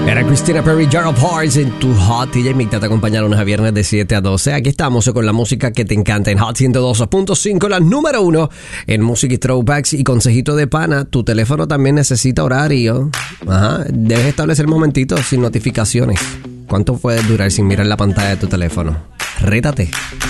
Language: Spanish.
Era Christina Perri, Jar of Hearts en tu Hot TJ Mix. Te acompaña lunes a viernes de 7 a 12. Aquí estamos con la música que te encanta en Hot 102.5, la número 1 en música y throwbacks. Y consejito de pana, tu teléfono también necesita horario. Debes establecer momentitos sin notificaciones. ¿Cuánto puedes durar sin mirar la pantalla de tu teléfono? Rétate.